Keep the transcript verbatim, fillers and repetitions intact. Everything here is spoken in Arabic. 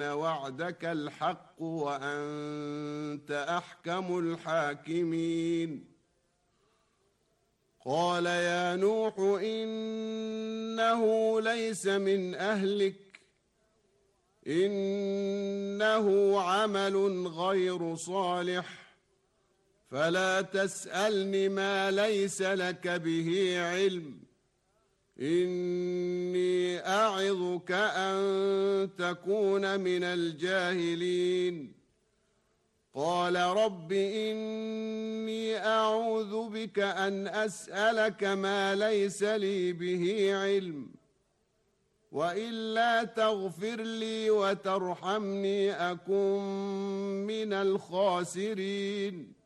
إن وعدك الحق وأنت أحكم الحاكمين. قال يا نوح إنه ليس من أهلك إنه عمل غير صالح فلا تسألني ما ليس لك به علم إني أعظك أن تكون من الجاهلين. قال رب إني أعوذ بك أن أسألك ما ليس لي به علم وإلا تغفر لي وترحمني أكن من الخاسرين.